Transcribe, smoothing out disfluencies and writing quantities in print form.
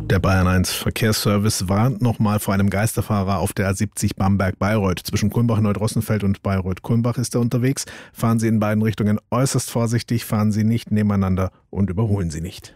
Der Bayern 1 Verkehrsservice warnt nochmal vor einem Geisterfahrer auf der A70 Bamberg-Bayreuth. Zwischen Kulmbach-Neudrossenfeld und Bayreuth-Kulmbach ist er unterwegs. Fahren Sie in beiden Richtungen äußerst vorsichtig, fahren Sie nicht nebeneinander und überholen Sie nicht.